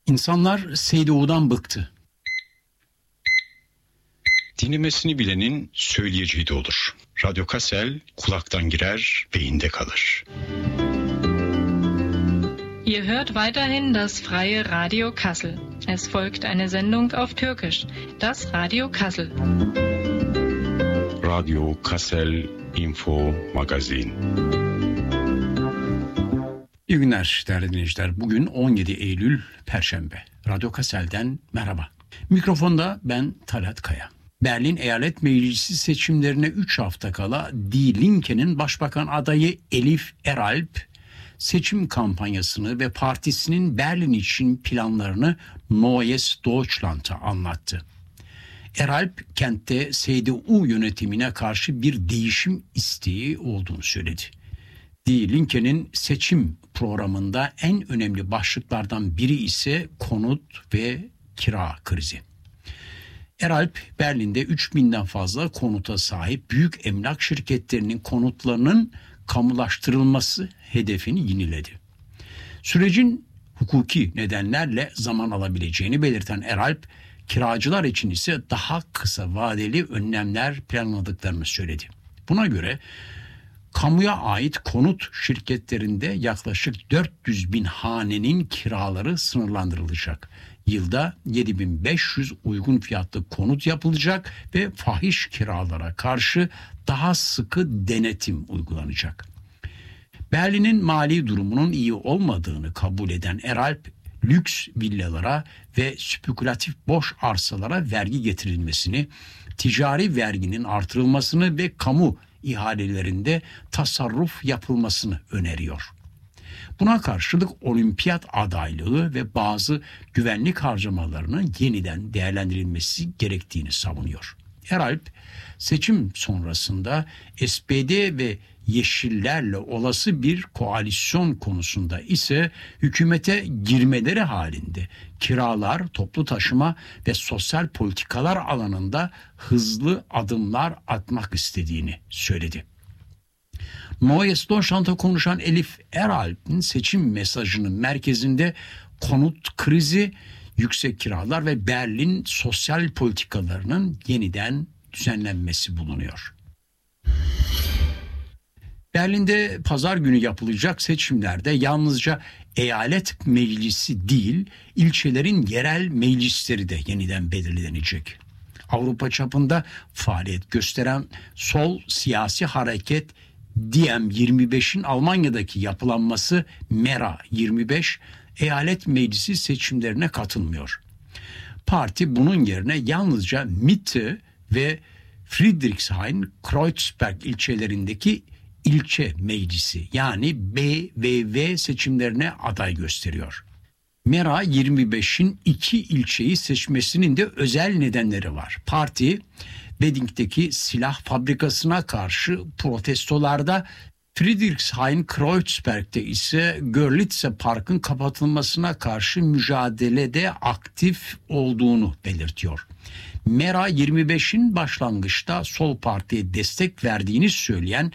İnsanlar SDO'dan bıktı. Dinlemesini bilenin söyleyeceği de olur. Radyo Kassel kulaktan girer, beyinde kalır. Ihr hört weiterhin das freie Radio Kassel. Es folgt eine Sendung auf Türkisch, das Radio Kassel. Radio Kassel Info Magazin. İyi günler değerli dinleyiciler. Bugün 17 Eylül Perşembe. Radyo Kassel'den merhaba. Mikrofonda ben Talat Kaya. Berlin Eyalet Meclisi seçimlerine 3 hafta kala Die Linke'nin başbakan adayı Elif Eralp, seçim kampanyasını ve partisinin Berlin için planlarını Neues Deutschland'a anlattı. Eralp, kentte CDU yönetimine karşı bir değişim isteği olduğunu söyledi. Die Linke'nin seçim programında en önemli başlıklardan biri ise konut ve kira krizi. Eralp, Berlin'de 3000'den fazla konuta sahip büyük emlak şirketlerinin konutlarının kamulaştırılması hedefini yineledi. Sürecin hukuki nedenlerle zaman alabileceğini belirten Eralp, kiracılar için ise daha kısa vadeli önlemler planladıklarını söyledi. Buna göre kamuya ait konut şirketlerinde yaklaşık 400 bin hanenin kiraları sınırlandırılacak. Yılda 7500 uygun fiyatlı konut yapılacak ve fahiş kiralara karşı daha sıkı denetim uygulanacak. Berlin'in mali durumunun iyi olmadığını kabul eden Eralp, lüks villalara ve spekülatif boş arsalara vergi getirilmesini, ticari verginin artırılmasını ve kamu ihalelerinde tasarruf yapılmasını öneriyor. Buna karşılık olimpiyat adaylığı ve bazı güvenlik harcamalarının yeniden değerlendirilmesi gerektiğini savunuyor. Eralp, seçim sonrasında SPD ve Yeşillerle olası bir koalisyon konusunda ise hükümete girmeleri halinde kiralar, toplu taşıma ve sosyal politikalar alanında hızlı adımlar atmak istediğini söyledi. Neues Deutschland'a konuşan Elif Eralp'in seçim mesajının merkezinde konut krizi, yüksek kiralar ve Berlin sosyal politikalarının yeniden düzenlenmesi bulunuyor. Berlin'de pazar günü yapılacak seçimlerde yalnızca eyalet meclisi değil, ilçelerin yerel meclisleri de yeniden belirlenecek. Avrupa çapında faaliyet gösteren sol siyasi hareket DM25'in Almanya'daki yapılanması Mera 25, eyalet meclisi seçimlerine katılmıyor. Parti bunun yerine yalnızca Mitte ve Friedrichshain-Kreuzberg ilçelerindeki ilçe meclisi yani B ve V seçimlerine aday gösteriyor. Mera 25'in 2 ilçeyi seçmesinin de özel nedenleri var. Parti, Wedding'deki silah fabrikasına karşı protestolarda, Friedrichshain-Kreuzberg'de ise Görlitze Park'ın kapatılmasına karşı mücadelede aktif olduğunu belirtiyor. Mera 25'in başlangıçta sol partiye destek verdiğini söyleyen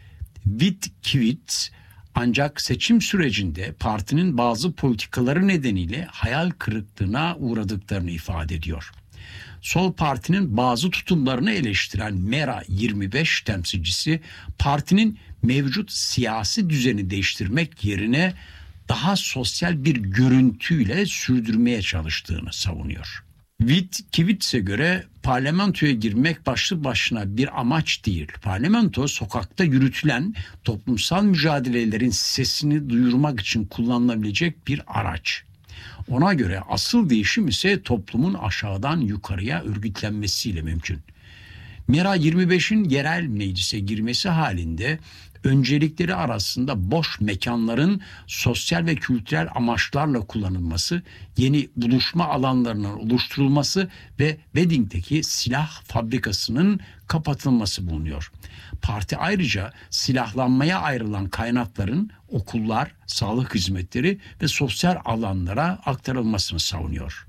Wittkiewicz, ancak seçim sürecinde partinin bazı politikaları nedeniyle hayal kırıklığına uğradıklarını ifade ediyor. Sol partinin bazı tutumlarını eleştiren Mera 25 temsilcisi, partinin mevcut siyasi düzeni değiştirmek yerine daha sosyal bir görüntüyle sürdürmeye çalıştığını savunuyor. Wittkiewicz göre parlamentoya girmek başlı başına bir amaç değil. Parlamento, sokakta yürütülen toplumsal mücadelelerin sesini duyurmak için kullanılabilecek bir araç. Ona göre asıl değişim ise toplumun aşağıdan yukarıya örgütlenmesiyle mümkün. Mera 25'in yerel meclise girmesi halinde öncelikleri arasında boş mekanların sosyal ve kültürel amaçlarla kullanılması, yeni buluşma alanlarının oluşturulması ve Wedding'deki silah fabrikasının kapatılması bulunuyor. Parti ayrıca silahlanmaya ayrılan kaynakların okullar, sağlık hizmetleri ve sosyal alanlara aktarılmasını savunuyor.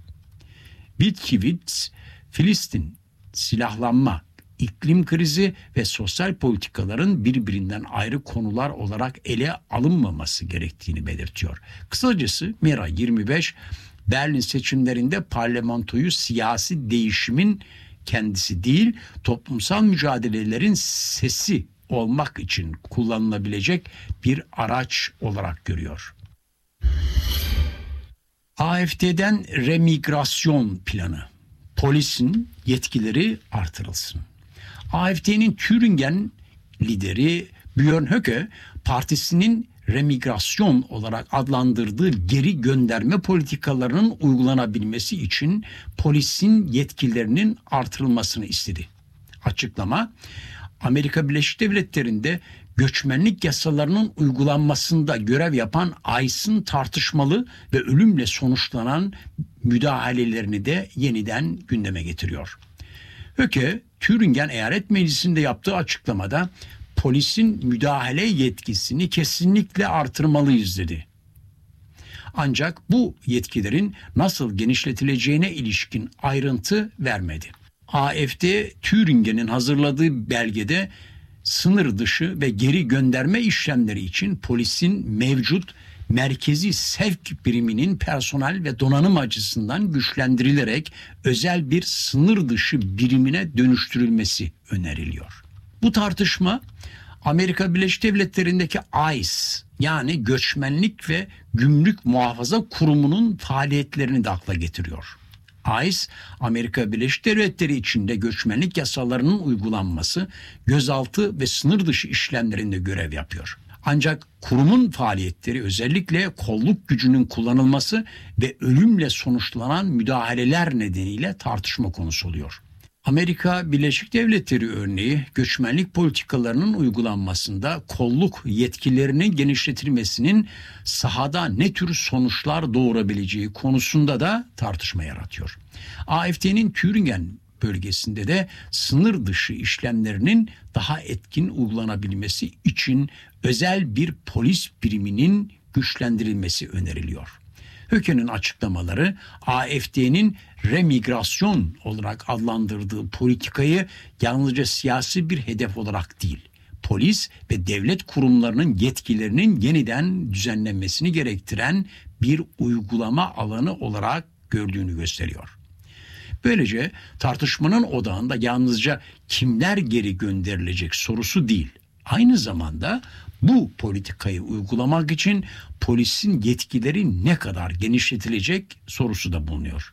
Wittkiewicz, Filistin, silahlanma, iklim krizi ve sosyal politikaların birbirinden ayrı konular olarak ele alınmaması gerektiğini belirtiyor. Kısacası Mera 25, Berlin seçimlerinde parlamentoyu siyasi değişimin kendisi değil, toplumsal mücadelelerin sesi olmak için kullanılabilecek bir araç olarak görüyor. AfD'den remigrasyon planı. Polisin yetkileri artırılsın. AfD'nin Thüringen lideri Björn Höcke, partisinin remigrasyon olarak adlandırdığı geri gönderme politikalarının uygulanabilmesi için polisin yetkilerinin artırılmasını istedi. Açıklama, Amerika Birleşik Devletleri'nde göçmenlik yasalarının uygulanmasında görev yapan ICE'ın tartışmalı ve ölümle sonuçlanan müdahalelerini de yeniden gündeme getiriyor. Höcke, Thüringen Eyalet Meclisi'nde yaptığı açıklamada polisin müdahale yetkisini kesinlikle artırmalıyız dedi. Ancak bu yetkilerin nasıl genişletileceğine ilişkin ayrıntı vermedi. AfD, Thüringen'in hazırladığı belgede sınır dışı ve geri gönderme işlemleri için polisin mevcut merkezi sevk biriminin personel ve donanım açısından güçlendirilerek özel bir sınır dışı birimine dönüştürülmesi öneriliyor. Bu tartışma Amerika Birleşik Devletleri'ndeki ICE yani Göçmenlik ve Gümrük Muhafaza Kurumu'nun faaliyetlerini de akla getiriyor. ICE, Amerika Birleşik Devletleri içinde göçmenlik yasalarının uygulanması, gözaltı ve sınır dışı işlemlerinde görev yapıyor. Ancak kurumun faaliyetleri özellikle kolluk gücünün kullanılması ve ölümle sonuçlanan müdahaleler nedeniyle tartışma konusu oluyor. Amerika Birleşik Devletleri örneği göçmenlik politikalarının uygulanmasında kolluk yetkilerinin genişletilmesinin sahada ne tür sonuçlar doğurabileceği konusunda da tartışma yaratıyor. AfD'nin Thüringen bölgesinde de sınır dışı işlemlerinin daha etkin uygulanabilmesi için özel bir polis biriminin güçlendirilmesi öneriliyor. Höcke'nin açıklamaları AfD'nin remigrasyon olarak adlandırdığı politikayı yalnızca siyasi bir hedef olarak değil, polis ve devlet kurumlarının yetkilerinin yeniden düzenlenmesini gerektiren bir uygulama alanı olarak gördüğünü gösteriyor. Böylece tartışmanın odağında yalnızca kimler geri gönderilecek sorusu değil, aynı zamanda bu politikayı uygulamak için polisin yetkileri ne kadar genişletilecek sorusu da bulunuyor.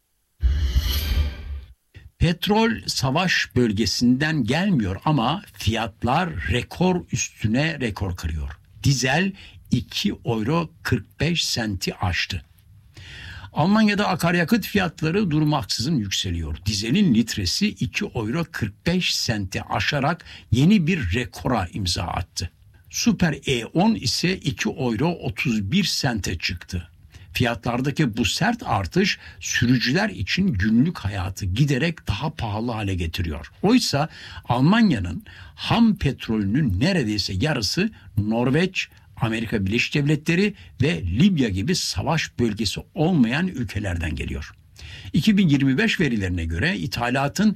Petrol savaş bölgesinden gelmiyor ama fiyatlar rekor üstüne rekor kırıyor. Dizel 2 euro 45 senti aştı. Almanya'da akaryakıt fiyatları durmaksızın yükseliyor. Dizelin litresi 2 euro 45 senti aşarak yeni bir rekora imza attı. Süper E10 ise 2 euro 31 sente çıktı. Fiyatlardaki bu sert artış sürücüler için günlük hayatı giderek daha pahalı hale getiriyor. Oysa Almanya'nın ham petrolünün neredeyse yarısı Norveç, Amerika Birleşik Devletleri ve Libya gibi savaş bölgesi olmayan ülkelerden geliyor. 2025 verilerine göre ithalatın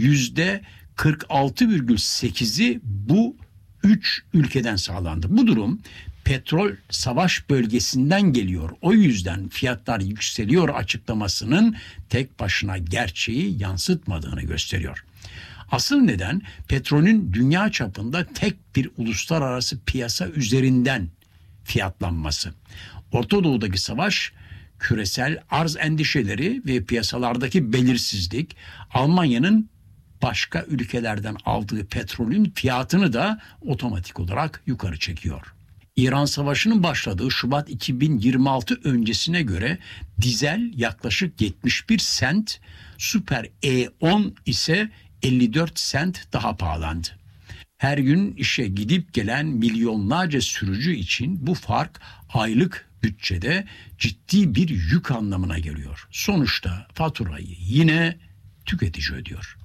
%46,8'i bu 3 ülkeden sağlandı. Bu durum petrol savaş bölgesinden geliyor. O yüzden fiyatlar yükseliyor açıklamasının tek başına gerçeği yansıtmadığını gösteriyor. Asıl neden petrolün dünya çapında tek bir uluslararası piyasa üzerinden fiyatlanması. Orta Doğu'daki savaş, küresel arz endişeleri ve piyasalardaki belirsizlik Almanya'nın başka ülkelerden aldığı petrolün fiyatını da otomatik olarak yukarı çekiyor. İran Savaşı'nın başladığı Şubat 2026 öncesine göre dizel yaklaşık 71 sent, Süper E10 ise 54 sent daha pahalandı. Her gün işe gidip gelen milyonlarca sürücü için bu fark aylık bütçede ciddi bir yük anlamına geliyor. Sonuçta faturayı yine tüketici ödüyor.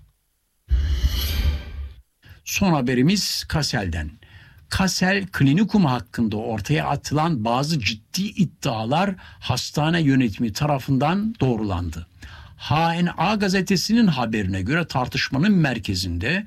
Son haberimiz Kassel'den. Kassel Klinikum hakkında ortaya atılan bazı ciddi iddialar hastane yönetimi tarafından doğrulandı. HNA gazetesinin haberine göre tartışmanın merkezinde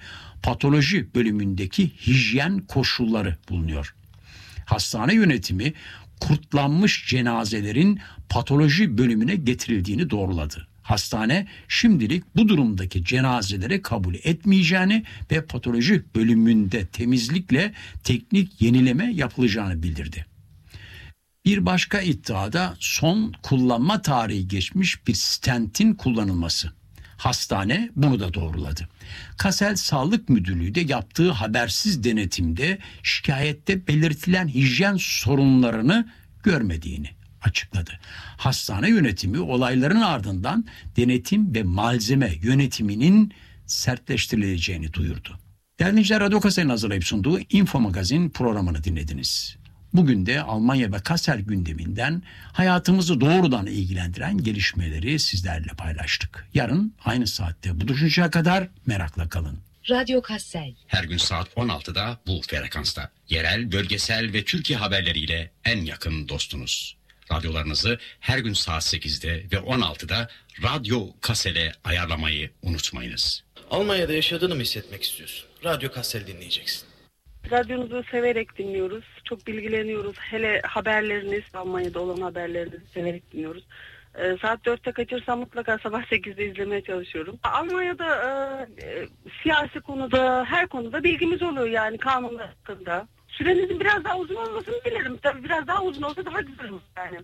patoloji bölümündeki hijyen koşulları bulunuyor. Hastane yönetimi kurtlanmış cenazelerin patoloji bölümüne getirildiğini doğruladı. Hastane şimdilik bu durumdaki cenazeleri kabul etmeyeceğini ve patoloji bölümünde temizlikle teknik yenileme yapılacağını bildirdi. Bir başka iddiada son kullanma tarihi geçmiş bir stentin kullanılması. Hastane bunu da doğruladı. Kassel Sağlık Müdürlüğü de yaptığı habersiz denetimde şikayette belirtilen hijyen sorunlarını görmediğini açıkladı. Hastane yönetimi olayların ardından denetim ve malzeme yönetiminin sertleştirileceğini duyurdu. Değerli dinleyiciler, Radyo Kassel'in hazırlayıp sunduğu Info Magazin programını dinlediniz. Bugün de Almanya ve Kassel gündeminden hayatımızı doğrudan ilgilendiren gelişmeleri sizlerle paylaştık. Yarın aynı saatte buluşuncaya kadar merakla kalın. Radyo Kassel. Her gün saat 16'da bu frekansta. Yerel, bölgesel ve Türkiye haberleriyle en yakın dostunuz. Radyolarınızı her gün saat 8'de ve 16'da Radyo Kassel'e ayarlamayı unutmayınız. Almanya'da yaşadığını mı hissetmek istiyorsun? Radyo Kassel dinleyeceksin. Radyonuzu severek dinliyoruz. Çok bilgileniyoruz. Hele haberleriniz, Almanya'da olan haberlerinizi severek dinliyoruz. Saat 4'te kaçırsam mutlaka sabah 8'de izlemeye çalışıyorum. Almanya'da siyasi konuda, her konuda bilgimiz oluyor yani kanunlar hakkında. Sürenizin biraz daha uzun olmasını dilerim. Tabii biraz daha uzun olsa daha güzel olur yani.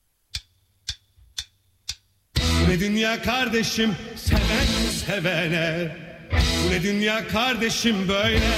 Bu ne dünya kardeşim, seven sevene. Bu ne dünya kardeşim böyle.